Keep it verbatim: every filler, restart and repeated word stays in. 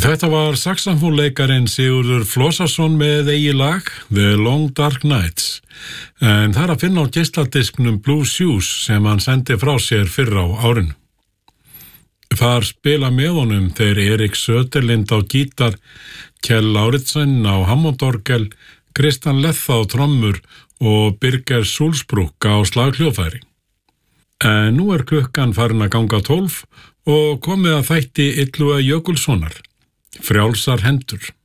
Þetta var saxofónleikarin Sigurður Flossason með eigið lag The Long Dark Nights, en það er að finna á geisladisknum Blue Shoes sem hann sendi frá sér fyrr á árinu. Þar spila með honum þeir Erik Söderlind á gítar, Kjell Lauritsen á hammondorgel, Kristján Letha á trommur og Birger Sulzbruck á slaghljóðfæri. En nú er klukkan farin að ganga tólf og komið að þætti Illuga Jökulssonar, Frjálsar hendur.